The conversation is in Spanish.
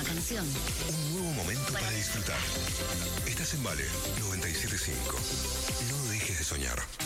canción. Un nuevo momento para disfrutar. Estás en Vale 97.5. No dejes de soñar.